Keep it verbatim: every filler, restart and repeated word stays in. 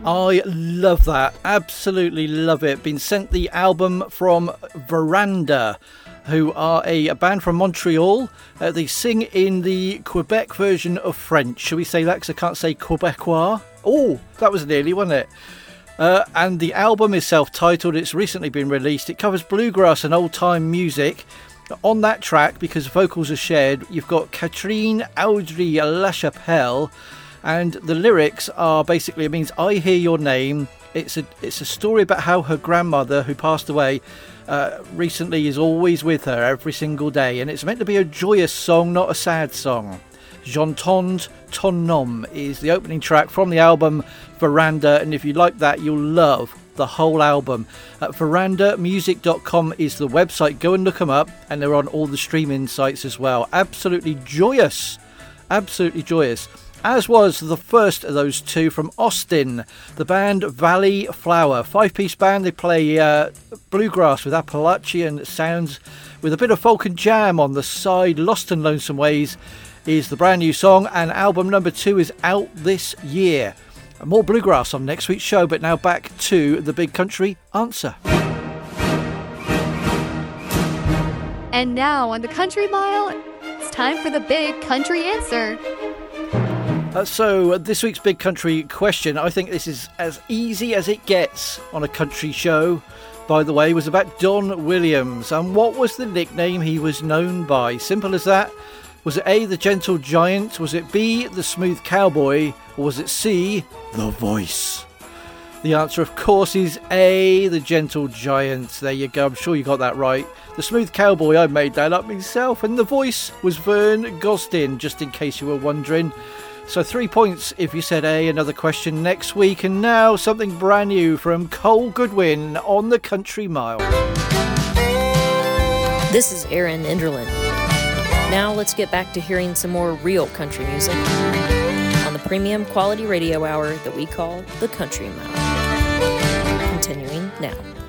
I love that. Absolutely love it. Been sent the album from Veranda, who are a, a band from Montreal. Uh, they sing in the Quebec version of French. Shall we say that? Because I can't say Quebecois. Oh, that was nearly, wasn't it? Uh, and the album is self-titled. It's recently been released. It covers bluegrass and old-time music. On that track, because vocals are shared, you've got Catherine Audrey Lachapelle, and the lyrics are basically, it means I hear your name. It's a it's a story about how her grandmother, who passed away uh, recently, is always with her every single day, and it's meant to be a joyous song, not a sad song. J'entends ton nom is the opening track from the album Veranda, and if you like that, you'll love the whole album. Uh, veranda music dot com is the website. Go and look them up, and they're on all the streaming sites as well. Absolutely joyous, absolutely joyous. As was the first of those two from Austin, the band Valley Flower. Five-piece band, they play uh, bluegrass with Appalachian sounds with a bit of folk and jam on the side. Lost and Lonesome Ways is the brand new song, and album number two is out this year. More bluegrass on next week's show, but now back to the Big Country Answer. And now on the Country Mile, it's time for the Big Country Answer. Uh, so uh, this week's Big Country question, I think this is as easy as it gets on a country show, by the way, was about Don Williams. And what was the nickname he was known by? Simple as that. Was it A, the Gentle Giant? Was it B, the Smooth Cowboy? Or was it C, the Voice? The answer, of course, is A, the Gentle Giant. There you go. I'm sure you got that right. The Smooth Cowboy, I made that up myself. And the Voice was Vern Gosdin, just in case you were wondering. So three points if you said A. Another question next week. And now something brand new from Cole Goodwin on the Country Mile. This is Aaron Enderlin. Now let's get back to hearing some more real country music on the premium quality radio hour that we call the Country Mile. Continuing now.